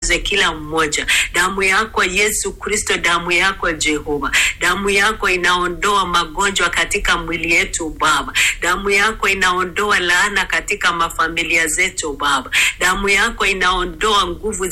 ikawaguze kila mmoja. Damu yako Yesu Kristo, damu yako Jehova, damu yako inaondoa magonjwa katika mwili yetu Baba. Damu yako inaondoa laana katika mafamilia zetu Baba. Damu yako inaondoa nguvu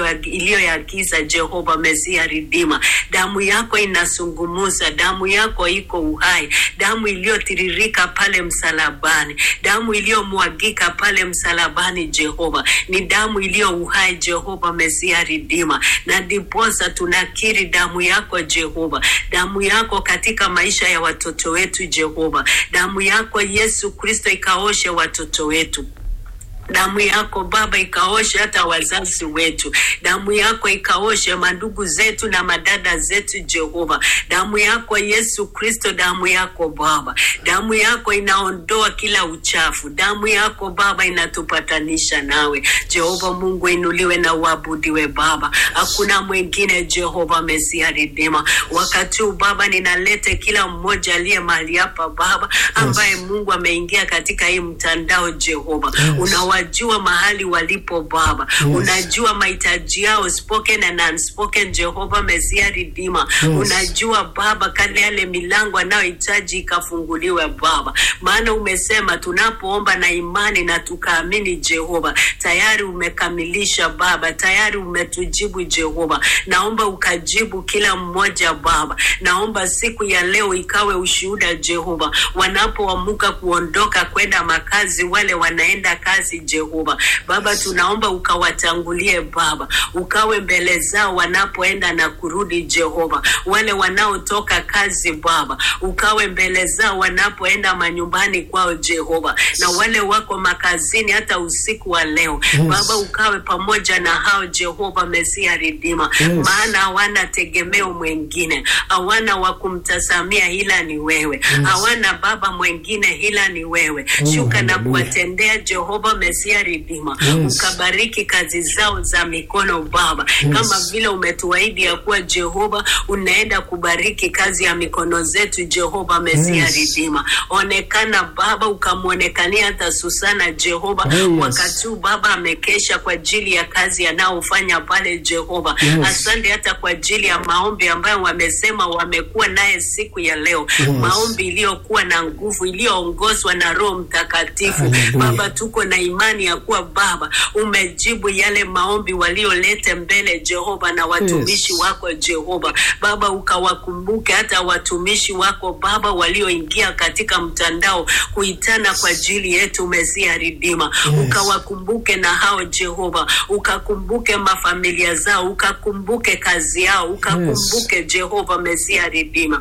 iliyoyagiza Jehova Mesia Redeemer. Damu yako inasungumuza, damu yako iko uhai, damu iliyotiririka pale msalabani, damu iliyomwagika pale msalabani Jehova, ni damu iliyo uhai Jehova Mesia Redeemer. Na ndiposa tunakiri damu yako Jehova, damu yako katika maisha ya watoto wetu Jehova. Damu yako Yesu Kristo ikaoshe watoto wetu. Damu yako Baba ikaoshe hata wazazi wetu. Damu yako ikaoshe mandugu zetu na madada zetu Jehova. Damu yako Yesu Kristo, damu yako Baba, damu yako inaondoa kila uchafu. Damu yako Baba inatupatanisha nawe. Jehova Mungu inuliwe na uabudiwe Baba. Hakuna mwingine Jehova Mesia Redeemer. Wakati Baba ninalete kila mmoja aliye mahali hapa Baba, ambaye Mungu ameingia katika hii mtandao Jehova. Unawajua mahali walipo Baba. Unajua mahitaji yao spoken and unspoken Jehova Mesia Redeemer. Unajua Baba kale yale milango anayohitaji ikafunguliwe Baba. Maana umesema tunapoomba na imani na tukaamini Jehova, tayari umekamilisha Baba, tayari umetujibu Jehova. Naomba ukajibu kila mmoja Baba. Naomba siku ya leo ikawe ushuhuda Jehova. Wanapoamuka kuondoka kwenda makazi, wale wanaenda kazi Jehova Baba, tunaomba ukawatangulie Baba, ukawe mbele zao wanapoenda na kurudi Jehova. Wale wanaotoka kazi Baba, ukawe mbele zao wanapoenda manyumbani kwao Jehova. Na wale wako makazini hata usiku wa leo Baba, ukawe pamoja na hao Jehova Mesia Redeemer. Maana hawana tegemeo mwingine, hawana wa kumtazamia ila ni wewe. Hawana Baba mwingine ila ni wewe. Shuka na kuwatendea Jehova Mesia Redeemer. Ukabariki kazi zao za mikono Baba, kama vile umetuahidi ya kuwa Jehova unaenda kubariki kazi ya mikono zetu Jehova Mesia Redeemer. Onekana Baba, ukamuonekania hata Susana Jehova. Wakati Baba amekesha kwa ajili ya kazi anaofanya pale Jehova. Asante hata kwa ajili ya maombi ambayo wamesema wamekuwa naye siku ya leo. Maombi iliyokuwa na nguvu, iliyoongozwa na Roho Mtakatifu. Baba, tuko na imani ya kuwa Baba umejibu yale maombi waliolete mbele Jehova na watumishi wako Jehova. Baba, ukawakumbuke hata watumishi wako Baba walioingia katika mtandao kuitana kwa ajili yetu Mesia Redeemer. Ukawakumbuke na hao Jehova, ukakumbuke mafamilia zao, ukakumbuke kazi yao, ukakumbuke Jehova Mesia Redeemer.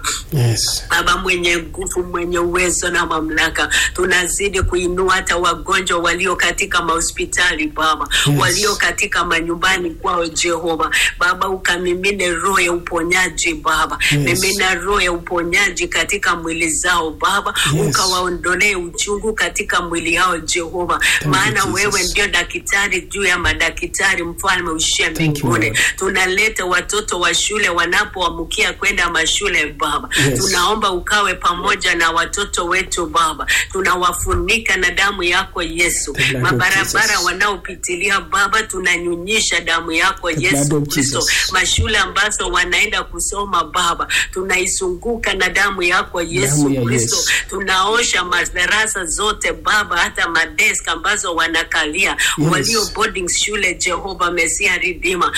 Baba mwenye nguvu, mwenye uwezo na mamlaka, tunazidi kuinua hata wagonjwa walio katika mahospitali Baba, walio katika manyumbani kwao Jehova. Baba, ukamimine roho ya uponyaji Baba. Mimina roho ya uponyaji katika mwili zao Baba. Ukawaondolee uchungu katika mwili yao Jehova. Maana wewe ndio daktari juu ya madaktari, mfalme ushie mbinguni. Tunaleta watoto wa shule wanapoamukia kwenda mashule Baba. Tunaomba ukawe pamoja na watoto wetu Baba. Tunawafunika na damu yako Yesu. Mabarabara wanaopitilia Baba, tunanyunyisha damu yako Yesu Kristo. Mashule ambazo wanaenda kusoma Baba, tunaisunguka na damu yako Yesu Kristo. Tunaosha madarasa zote Baba, hata madesk ambazo wanakalia walio boarding shule Jehova Mesia Redeemer.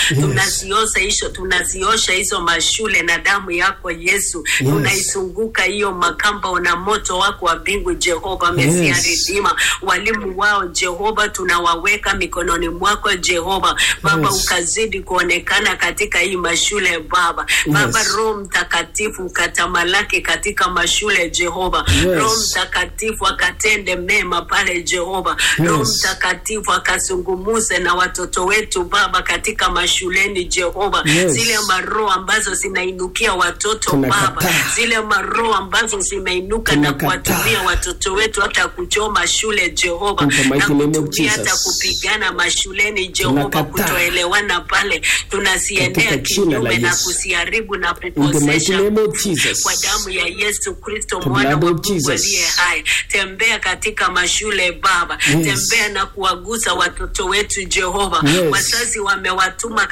Tunaziosha hizo mashule na damu yako Yesu. Tunaisunguka hiyo makamba na moto wako wa mbingu Jehova Mesia Redeemer. Walimu wao Jehova tunawaweka mikononi mwako Jehova. Baba, ukazidi kuonekana katika hii mashule Baba. Baba, Roho Mtakatifu ukatamalaki katika mashule Jehova. Roho Mtakatifu akatende mema pale Jehova. Roho Mtakatifu akazungumuze na watoto wetu Baba katika mashuleni Jehova. Zile maroho ambazo zinainukia watoto Baba, zile maroho ambazo zimeinuka na kuwatumia watoto wetu hata kuchoma shule Jehova, na kutumia hata kupigana mashuleni Jehova, kutoelewana pale, tunasiendea kinyume na kusiharibu na kupotosha kwa damu ya Yesu Kristo mwana wa Mungu aliye hai. Tembea katika mashule Baba, tembea na kuwagusa watoto wetu Jehova. Wazazi wamewatuma